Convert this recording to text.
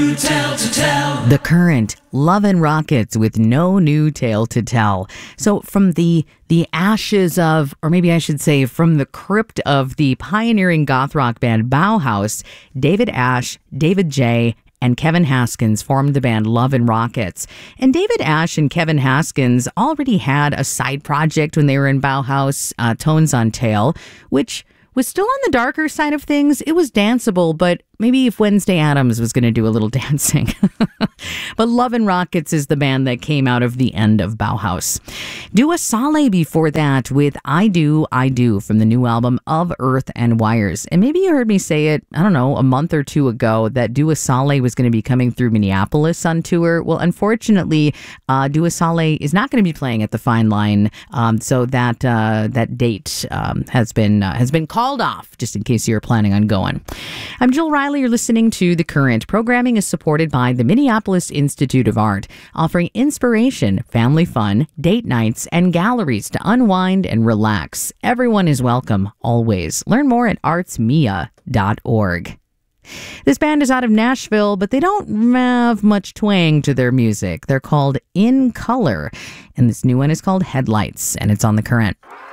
The Current, Love and Rockets with no new tale to tell. So from the ashes of, or maybe I should say from the crypt of the pioneering goth rock band Bauhaus, David Ash, David J., and Kevin Haskins formed the band Love and Rockets. And David Ash and Kevin Haskins already had a side project when they were in Bauhaus, Tones on Tail, which was still on the darker side of things. It was danceable, but maybe if Wednesday Addams was going to do a little dancing. But Love and Rockets is the band that came out of the end of Bauhaus. Dua Saleh before that with I Do, I Do from the new album Of Earth and Wires. And maybe you heard me say it, I don't know, a month or two ago that Dua Saleh was going to be coming through Minneapolis on tour. Well, unfortunately, Dua Saleh is not going to be playing at the Fine Line. So that date has been called off, just in case you're planning on going. I'm Jill Riley. You're listening to The Current. Programming is supported by the Minneapolis Institute of Art, offering inspiration, family fun, date nights, and galleries to unwind and relax. Everyone is welcome, always. Learn more at artsmia.org. This band is out of Nashville, but they don't have much twang to their music. They're called In Color, and this new one is called Headlights, and it's on The Current.